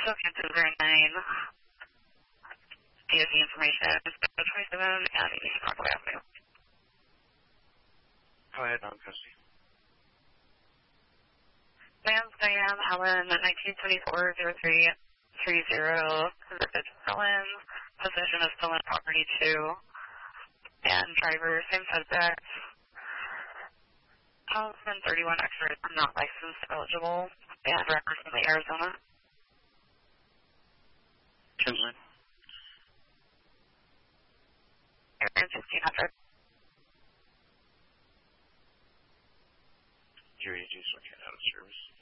So Kansas 09. DOT information. 27 and East Rockaway Avenue. Go ahead, on custody. Vance Diane Allen, 1974-0330, convicted felon, possession of stolen property 2, and driver, same subject. 31 extras are not licensed eligible, and records from Arizona. Kinsley. Area 1500. Jury, do switch it out of service.